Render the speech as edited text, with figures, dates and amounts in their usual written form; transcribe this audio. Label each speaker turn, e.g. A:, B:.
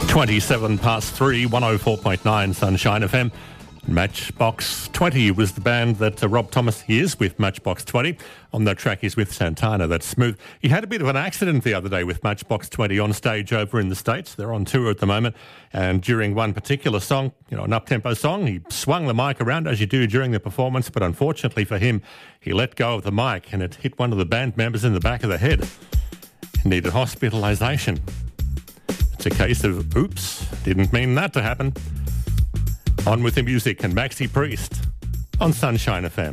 A: 27 past 3, 104.9 Sunshine FM. Matchbox 20 was the band that Rob Thomas is with Matchbox 20. On the track he's with Santana, that's smooth. He had a bit of an accident the other day with Matchbox 20 on stage over in the States. They're on tour at the moment. And during one particular song, an up-tempo song, he swung the mic around as you do during the performance. But unfortunately for him, he let go of the mic and it hit one of the band members in the back of the head. He needed hospitalisation. It's a case of, oops, didn't mean that to happen. On with the music and Maxi Priest on Sunshine FM.